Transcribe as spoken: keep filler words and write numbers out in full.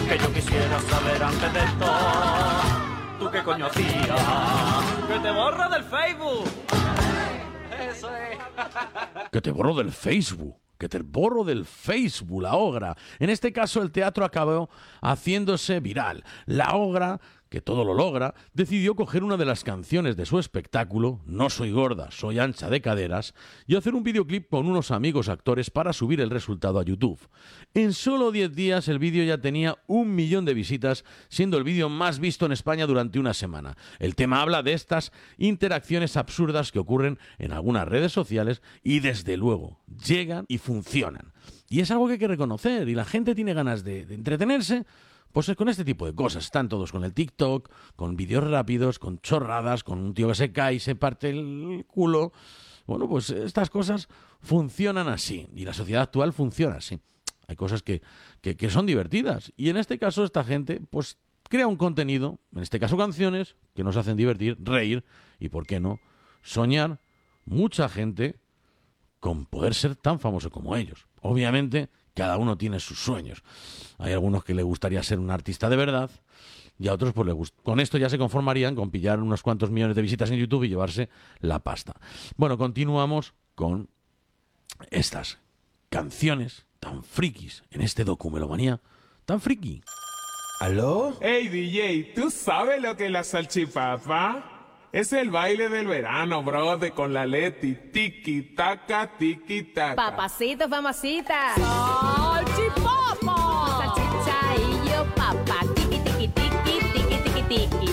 Que yo quisiera saber antes de esto, ¿tú qué coño hacías? Que te borro del Facebook. Eso es. Que te borro del Facebook. Que te borro del Facebook, la Ogra. En este caso, el teatro acabó haciéndose viral. La Ogra, que todo lo logra, decidió coger una de las canciones de su espectáculo, No soy gorda, soy ancha de caderas, y hacer un videoclip con unos amigos actores para subir el resultado a YouTube. En solo diez días el vídeo ya tenía un millón de visitas, siendo el vídeo más visto en España durante una semana. El tema habla de estas interacciones absurdas que ocurren en algunas redes sociales y desde luego llegan y funcionan. Y es algo que hay que reconocer, y la gente tiene ganas de, de entretenerse. Pues es con este tipo de cosas. Están todos con el TikTok, con vídeos rápidos, con chorradas, con un tío que se cae y se parte el culo. Bueno, pues estas cosas funcionan así. Y la sociedad actual funciona así. Hay cosas que, que, que son divertidas. Y en este caso esta gente pues crea un contenido, en este caso canciones, que nos hacen divertir, reír y, ¿por qué no?, soñar. Mucha gente con poder ser tan famoso como ellos. Obviamente, cada uno tiene sus sueños. Hay algunos que le gustaría ser un artista de verdad y a otros pues le gust- con esto ya se conformarían con pillar unos cuantos millones de visitas en YouTube y llevarse la pasta. Bueno, continuamos con estas canciones tan frikis en este Documelomanía tan friki. ¿Aló? Hey D J, ¿tú sabes lo que es la salchipapa? Es el baile del verano, brother, con la Leti. Tiki, taca, tiki, taca. Papacitos, mamacita. Salchipapa. Salchicha y yo, papá. Tiki, tiki, tiki, tiki, tiki, tiki.